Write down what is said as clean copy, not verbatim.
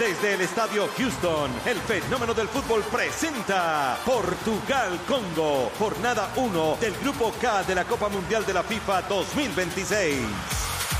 Desde el Estadio Houston, el fenómeno del fútbol presenta Portugal-Congo, jornada 1 del Grupo K de la Copa Mundial de la FIFA 2026.